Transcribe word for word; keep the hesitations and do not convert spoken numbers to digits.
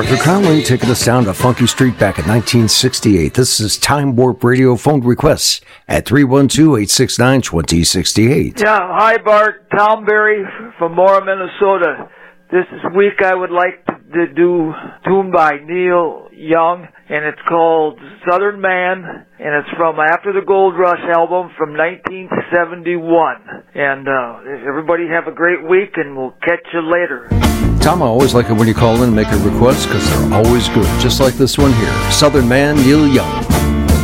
Arthur Conley taking us down to Funky Street back in nineteen sixty-eight. This is Time Warp Radio phone requests at three one two, eight six nine, two zero six eight. Yeah, hi Bart, Tom Berry from Mora, Minnesota. This is week I would like to, to do tune by Neil Young, and it's called Southern Man, and it's from After the Gold Rush album from nineteen seventy-one. And uh, everybody have a great week, and we'll catch you later. Tom, I always like it when you call in and make a request because they're always good, just like this one here. Southern Man, Neil Young.